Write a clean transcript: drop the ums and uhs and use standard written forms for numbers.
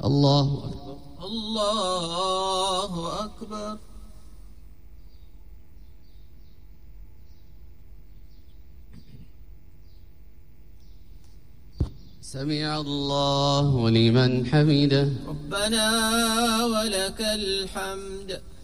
الله أكبر. الله أكبر. سمع الله لمن حمده. ربنا ولك الحمد.